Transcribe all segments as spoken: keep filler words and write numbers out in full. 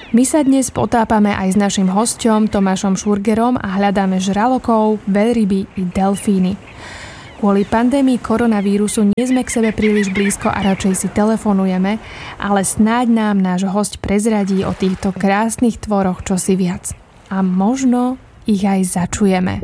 My sa dnes potápame aj s našim hosťom Tomášom Šurgerom a hľadáme žralokov, veľryby i delfíny. Kvôli pandémii koronavírusu nie sme k sebe príliš blízko a radšej si telefonujeme, ale snáď nám náš hosť prezradí o týchto krásnych tvoroch čosi viac. A možno ich aj začujeme.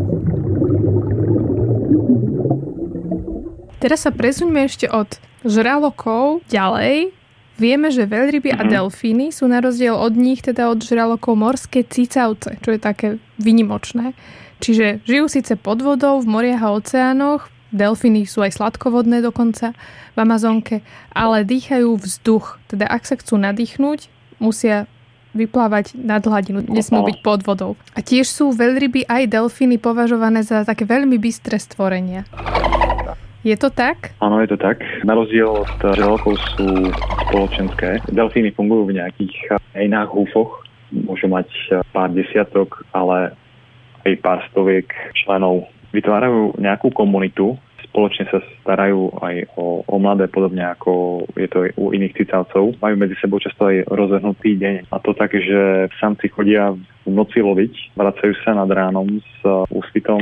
Teraz sa presuňme ešte od žralokov ďalej. Vieme, že veľryby a delfíny sú na rozdiel od nich, teda od žralokov, morské cicavce, čo je také výnimočné. Čiže žijú síce pod vodou, v moriach a oceánoch, delfíny sú aj sladkovodné dokonca v Amazonke, ale dýchajú vzduch. Teda ak sa chcú nadýchnúť, musia vyplávať nad hladinu, nesmú byť pod vodou. A tiež sú veľryby aj delfíny považované za také veľmi bystré stvorenia. Je to tak? Áno, je to tak. Na rozdiel od žralokov sú spoločenské. Delfíny fungujú v nejakých hejnách, húfoch. Môžu mať pár desiatok, ale aj pár stoviek členov. Vytvárajú nejakú komunitu. Spoločne sa starajú aj o, o mladé, podobne ako je to u iných cicavcov. Majú medzi sebou často aj rozvrhnutý deň. A to tak, že samci chodia v noci loviť, vracajú sa nad ránom s úsvitom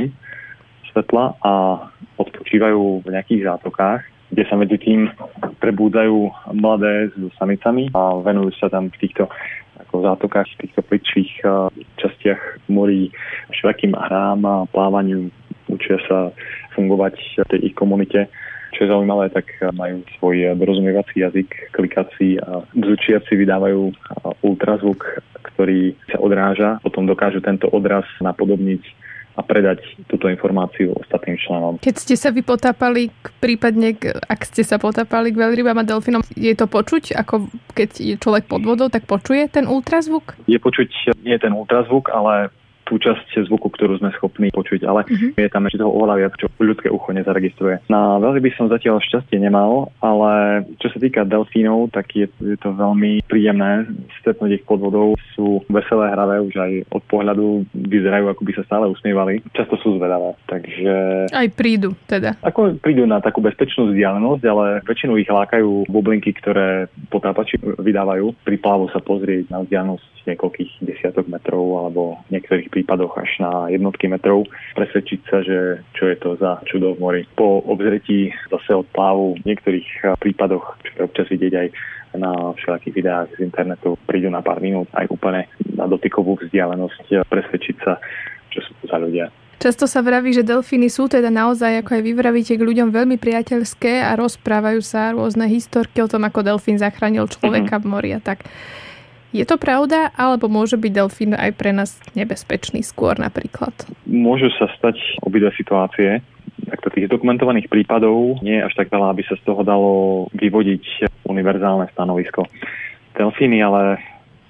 svetla a odpočívajú v nejakých zátokách, kde sa medzi tým prebúdzajú mladé so samicami a venujú sa tam v týchto ako zátokách, v týchto plitších častiach morí všelakým hrám a plávaniu. Učia sa fungovať v tej ich komunite. Čo je zaujímavé, tak majú svoj dorozumievací jazyk, klikací a bzučiaci vydávajú ultrazvuk, ktorý sa odráža. Potom dokážu tento odraz napodobniť a predať túto informáciu ostatným členom. Keď ste sa vy potápali, prípadne ak ste sa potápali k veľrybám a delfínom, je to počuť, ako keď je človek pod vodou, tak počuje ten ultrazvuk? Je počuť nie ten ultrazvuk, ale tú časť zvuku, ktorú sme schopní počuť, ale uh-huh. je tam ešte toho oveľa viac, čo ľudské ucho nezaregistruje. Na veľryby som zatiaľ šťastie nemal, ale čo sa týka delfínov, tak je, je to veľmi príjemné stretnúť ich pod vodou. Sú veselé, hravé, už aj od pohľadu vyzerajú, ako by sa stále usmievali. Často sú zvedavé, takže... Aj prídu teda. Ako prídu na takú bezpečnú vzdialenosť, ale väčšinou ich lákajú bublinky, ktoré potápači vydávajú. Pri plávu sa pozrieť na vzdialenosť niekoľkých desiatok metrov alebo v niektorých prípadoch až na jednotky metrov, presvedčiť sa, že čo je to za čudo v mori. Po obzretí zase od plávu v niektorých prípadoch, čo je občas vidieť aj na všelakých videách z internetu, prídu na pár minút aj úplne na dotykovú vzdialenosť presvedčiť sa, čo sú to za ľudia. Často sa vraví, že delfíny sú teda naozaj, ako aj vy vravíte, k ľuďom veľmi priateľské a rozprávajú sa rôzne historky o tom, ako delfín zachránil človeka mm-hmm. v mori a tak. Je to pravda, alebo môže byť delfín aj pre nás nebezpečný skôr napríklad? Môžu sa stať obidve situácie. Takto tých dokumentovaných prípadov nie je až tak veľa, aby sa z toho dalo vyvodiť univerzálne stanovisko. Delfíny ale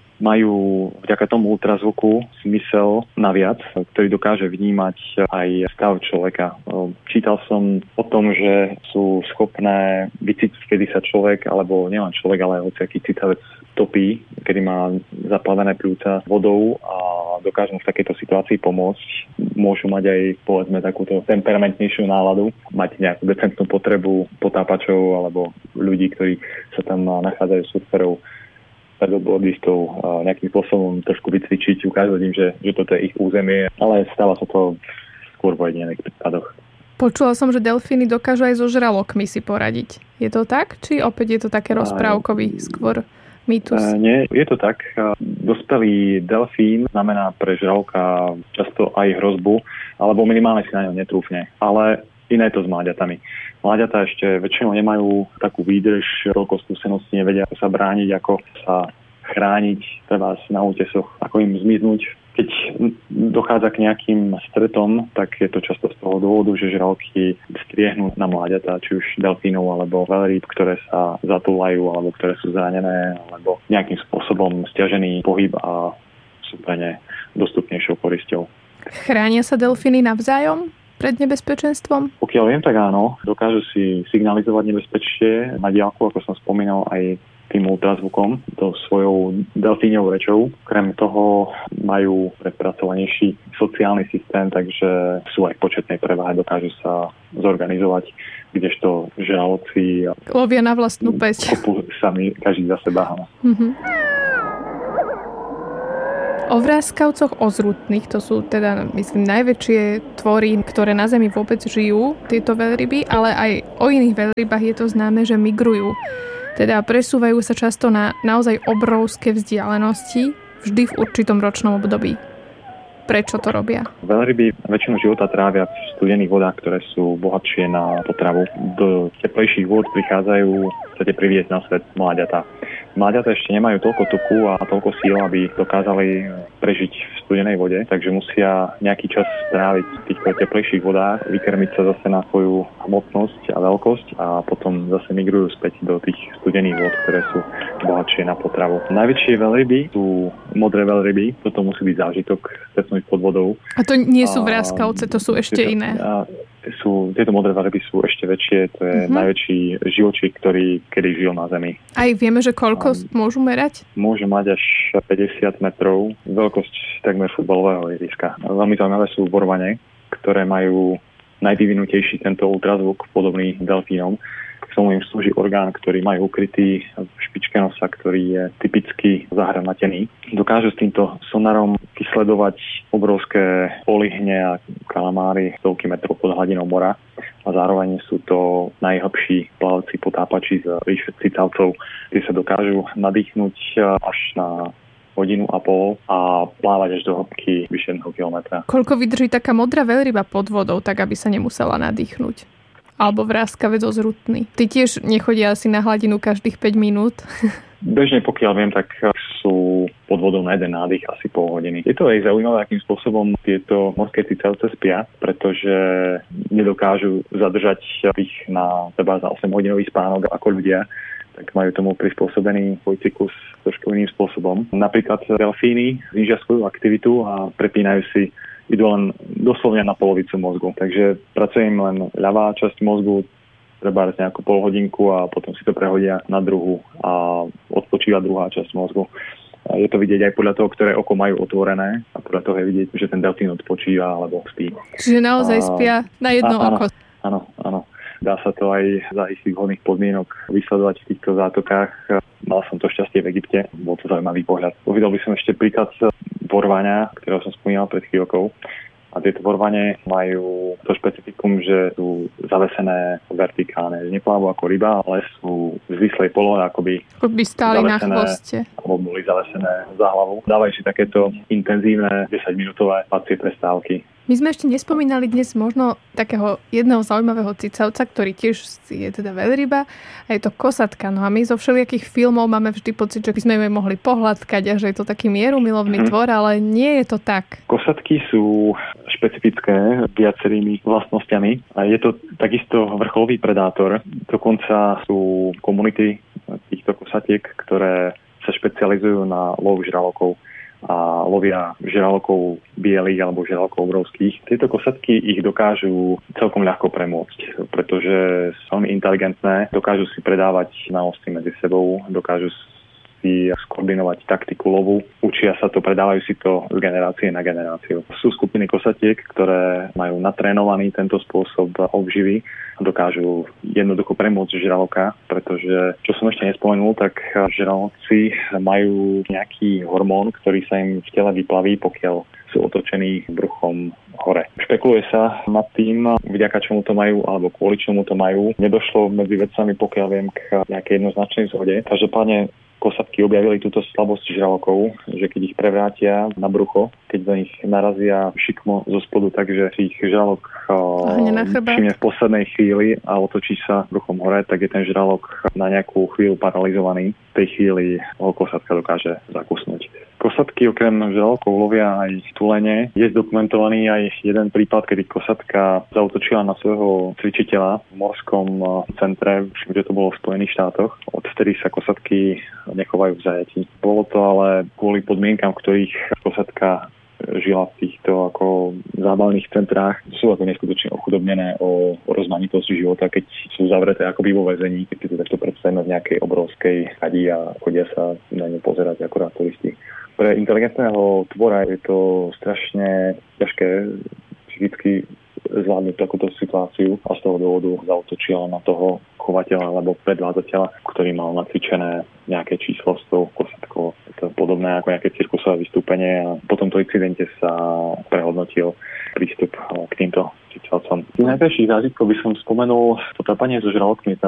majú vďaka tomu ultrazvuku zmysel naviac, ktorý dokáže vnímať aj stav človeka. Čítal som o tom, že sú schopné vycítiť, kedy sa človek, alebo nielen človek, ale hociaký citavec topí, kedy má zaplavené pľúca vodou a dokážu v takejto situácii pomôcť. Môžu mať aj, povedzme, takúto temperamentnejšiu náladu, mať nejakú decentnú potrebu potápačov alebo ľudí, ktorí sa tam nachádzajú, surferov, pedalboardistov, nejakým spôsobom trošku vycvičiť, ukázať im, že, že toto je ich územie, ale stáva sa to skôr v ojedinelých prípadoch. Počula som, že delfíny dokážu aj so žralokmi si poradiť. Je to tak? Či opäť je to také rozprávkový skôr mýtus? Nie, je to tak. Dospelý delfín znamená pre žraloka často aj hrozbu, alebo minimálne si na ňo netrúfne. Ale iné to s mláďatami. Mláďatá ešte väčšinou nemajú takú výdrž, toľko skúseností, nevedia ako sa brániť, ako sa chrániť, treba na útesoch, ako im zmiznúť. Keď dochádza k nejakým stretom, tak je to často z toho dôvodu, že žraloky striehnú na mláďatá, či už delfínov alebo veľrýb, ktoré sa zatúlajú alebo ktoré sú zranené, alebo nejakým spôsobom stiažený pohyb a sú pre ne dostupnejšou korisťou. Chránia sa delfíny navzájom pred nebezpečenstvom? Pokiaľ viem, tak áno. Dokážu si signalizovať nebezpečie na diaľku, ako som spomínal, aj tým ultrazvukom, to svojou delfíňovou rečou. Krem toho majú prepracovanejší sociálny systém, takže sú aj v početnej preváhe, dokážu sa zorganizovať, kdežto žraloci lovia na vlastnú päť. Kopu sami, každý za seba. Mm-hmm. O vráskavcoch ozrutných, to sú teda, myslím, najväčšie tvory, ktoré na Zemi vôbec žijú, tieto veľryby, ale aj o iných veľrybách je to známe, že migrujú. Teda presúvajú sa často na naozaj obrovské vzdialenosti, vždy v určitom ročnom období. Prečo to robia? Veľryby väčšinu života trávia v studených vodách, ktoré sú bohatšie na potravu. Do teplejších vôd prichádzajú chcete priviesť na svet mláďatá. Mláďatá ešte nemajú toľko tuku a toľko síl, aby dokázali prežiť v studenej vode, takže musia nejaký čas stráviť v týchto teplejších vodách, vykrmiť sa zase na svoju hmotnosť a veľkosť a potom zase migrujú späť do tých studených vod, ktoré sú bohatšie na potravu. Najväčšie veľryby sú modré veľryby, toto musí byť zážitok stretnúť pod vodou. A to nie sú vráskavce, to sú ešte tieto, iné. A, sú, tieto modré veľryby sú ešte väčšie, to je uh-huh. najväčší živočík, ktorý kedy žil na Zemi. Aj vieme, že koľko um, môžu merať? Môže mať až päťdesiat metrov, veľkosť takmer futbalového ihriska. Veľmi zaujímavé sú vorvane, ktoré majú najvyvinutejší tento ultrazvuk podobný delfínom. K tomu im slúži orgán, ktorý majú ukrytý v špičke nosa, ktorý je typicky zahranatený. Dokážu s týmto sonarom vysledovať obrovské olihne a kalamáry stovky metrov pod hladinou mora a zároveň sú to najhlbší plavci potápači z ríše cicavcov, kde sa dokážu nadýchnuť až na hodinu a pol a plávať až do hĺbky vyše jedného kilometra. Koľko vydrží taká modrá veľryba pod vodou, tak aby sa nemusela nadýchnuť? Alebo vráskavec ozrutný. Ty tiež nechodia asi na hladinu každých päť minút? Bežne, pokiaľ viem, tak sú pod vodou na jeden nádych asi pol hodiny. Je to aj zaujímavé, akým spôsobom tieto morské cicavce spia, pretože nedokážu zadržať ich na seba za osem hodinový spánok ako ľudia, tak majú tomu prispôsobený svoj cyklus trošku iným spôsobom. Napríklad delfíny znížia svoju aktivitu a prepínajú si idú len doslovne na polovicu mozgu. Takže pracuje im len ľavá časť mozgu, treba nejakú pol hodinku a potom si to prehodia na druhú a odpočíva druhá časť mozgu. A je to vidieť aj podľa toho, ktoré oko majú otvorené a podľa toho je vidieť, že ten delfín odpočíva alebo spí. Čiže naozaj spia na jedno a, oko. Áno, áno. Dá sa to aj za istých vhodných podmienok vysledovať v týchto zátokách. Mal som to šťastie v Egypte, bol to zaujímavý pohľad. Uvidel by som ešte príklad vorvania, ktorého som spomínal pred chvíľkou. A tieto vorvane majú to špecifikum, že sú zavesené vertikálne. Neplávajú ako ryba, ale sú v zvislej polohe, akoby by stáli na chvoste. Alebo boli zavesené za hlavu. Dávajú si takéto intenzívne desaťminútové spacie prestávky. My sme ešte nespomínali dnes možno takého jedného zaujímavého cicavca, ktorý tiež je teda veľryba a je to kosatka. No a my zo všelijakých filmov máme vždy pocit, že by sme ju mohli pohľadkať a že je to taký mierumilovný hmm. tvor, ale nie je to tak. Kosatky sú špecifické viacerými vlastnosťami a je to takisto vrcholový predátor. Dokonca sú komunity týchto kosatiek, ktoré sa špecializujú na lov žralokov a lovia žralokov bielých alebo žralokov obrovských. Tieto kosatky ich dokážu celkom ľahko premôcť, pretože sú veľmi inteligentné, dokážu si predávať znalosti medzi sebou, dokážu si skoordinovať taktiku lovu. Učia sa to, predávajú si to z generácie na generáciu. Sú skupiny kosatiek, ktoré majú natrénovaný tento spôsob obživy a dokážu jednoducho premôcť žraloka, pretože, čo som ešte nespomenul, tak žraloci majú nejaký hormón, ktorý sa im v tele vyplaví, pokiaľ sú otočení bruchom hore. Špekuluje sa nad tým, vďaka čomu to majú, alebo kvôli čomu to majú. Nedošlo medzi vedcami, pokiaľ viem, k nejakej jednoznačnej zhode. Každopádne kosatky objavili túto slabosť žralokov, že keď ich prevrátia na brucho, keď do nich narazia šikmo zo spodu, takže si ich žralok všimne v poslednej chvíli a otočí sa bruchom hore, tak je ten žralok na nejakú chvíľu paralizovaný. V tej chvíli ho kosatka dokáže zakusnúť. Kosatky okrem žralokov lovia aj tulene. Je zdokumentovaný aj jeden prípad, kedy kosatka zaútočila na svojho cvičiteľa v morskom centre, že to bolo v Spojených štátoch. Odvtedy sa kosatky nechovajú v zajatí. Bolo to ale kvôli podmienkam, v ktorých kosatka žila v týchto ako zábavných centrách. Sú ako neskutočne ochudobnené o, o rozmanitosť života, keď sú zavreté akoby vo väzení, keď si to takto predstavíme v nejakej obrovskej chadi a chodia sa na ňu pozerať akorát turisti. Pre inteligentného tvora je to strašne ťažké psychicky zvládnuť takúto situáciu a z toho dôvodu zaútočila na toho chovateľa alebo predvádzateľa, ktorý mal nacvičené nejaké číslo s tou kosatkou. Je to podobné brané ako nejaké cirkusové vystúpenie a po tomto incidente sa prehodnotil prístup k týmto cicavcom. Z najväčších zážitkov by som spomenul to tápanie so žralokmi.